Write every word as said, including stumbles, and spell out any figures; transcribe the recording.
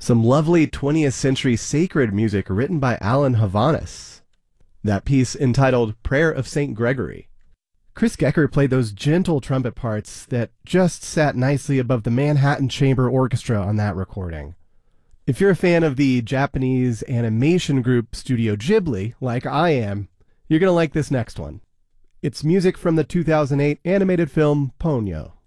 Some lovely twentieth century sacred music written by Alan Havanis. That piece entitled Prayer of Saint Gregory. Chris Gecker played those gentle trumpet parts that just sat nicely above the Manhattan Chamber Orchestra on that recording. If you're a fan of the Japanese animation group Studio Ghibli, like I am, you're going to like this next one. It's music from the two thousand eight animated film Ponyo.